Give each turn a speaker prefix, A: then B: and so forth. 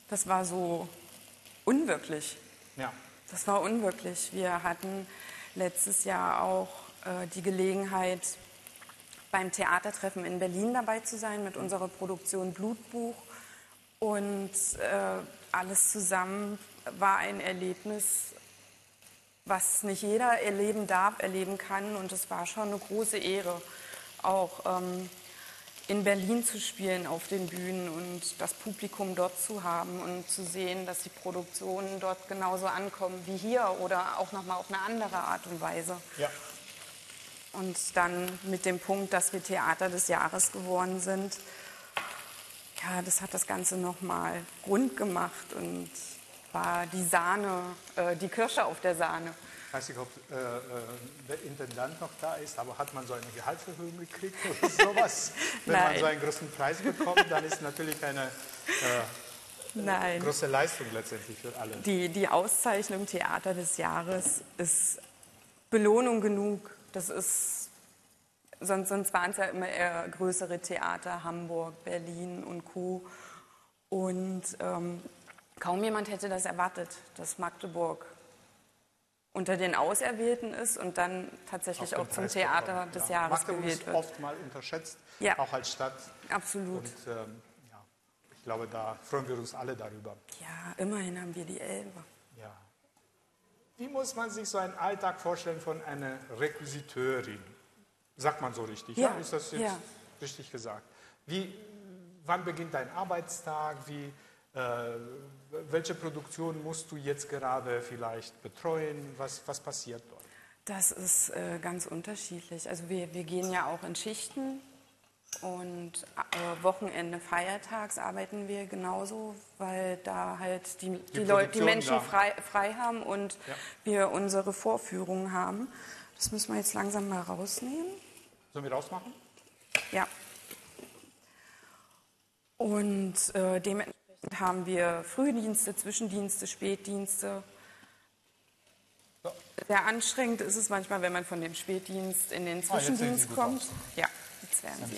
A: Das war so unwirklich.
B: Ja.
A: Das war unwirklich. Wir hatten letztes Jahr auch die Gelegenheit, beim Theatertreffen in Berlin dabei zu sein mit unserer Produktion Blutbuch. Und alles zusammen war ein Erlebnis, was nicht jeder erleben darf, erleben kann. Und es war schon eine große Ehre, auch in Berlin zu spielen auf den Bühnen und das Publikum dort zu haben und zu sehen, dass die Produktionen dort genauso ankommen wie hier oder auch nochmal auf eine andere Art und Weise.
B: Ja.
A: Und dann mit dem Punkt, dass wir Theater des Jahres geworden sind, ja, das hat das Ganze nochmal rund gemacht und war die Sahne, die Kirsche auf der Sahne.
B: Ich weiß nicht, ob der Intendant noch da ist, aber hat man so eine Gehaltserhöhung gekriegt oder sowas? Wenn man so einen großen Preis bekommt, dann ist natürlich eine große Leistung letztendlich für alle.
A: Die Auszeichnung Theater des Jahres ist Belohnung genug. Das ist, sonst waren es ja immer eher größere Theater, Hamburg, Berlin und Co. Und kaum jemand hätte das erwartet, dass Magdeburg unter den Auserwählten ist und dann tatsächlich auch zum Theater des Jahres gewählt wird.
B: Magdeburg ist oft mal unterschätzt, auch als Stadt.
A: Absolut.
B: Und ich glaube, da freuen wir uns alle darüber.
A: Ja, immerhin haben wir die Elbe.
B: Ja. Wie muss man sich so einen Alltag vorstellen von einer Requisiteurin? Sagt man so richtig? Ja. Ist das jetzt richtig gesagt? Wann beginnt dein Arbeitstag? Welche Produktion musst du jetzt gerade vielleicht betreuen? Was passiert dort?
A: Das ist ganz unterschiedlich. Also wir gehen ja auch in Schichten und Wochenende, feiertags arbeiten wir genauso, weil da halt die Menschen frei haben und wir unsere Vorführungen haben. Das müssen wir jetzt langsam mal rausnehmen.
B: Sollen wir rausmachen?
A: Ja. Und dementsprechend haben wir Frühdienste, Zwischendienste, Spätdienste. So. Sehr anstrengend ist es manchmal, wenn man von dem Spätdienst in den Zwischendienst kommt. Ja, jetzt werden Sie.